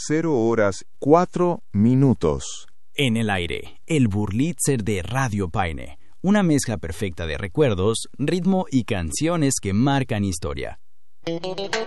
0:04. En el aire, el Burlitzer de Radio Paine. Una mezcla perfecta de recuerdos, ritmo y canciones que marcan historia.